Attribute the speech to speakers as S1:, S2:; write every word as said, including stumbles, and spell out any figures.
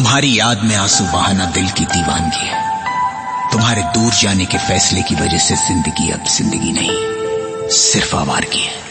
S1: तुम्हारी याद में आंसू बहाना दिल की दीवानगी है। तुम्हारे दूर जाने के फैसले की वजह से जिंदगी अब जिंदगी नहीं, सिर्फ आवारगी है।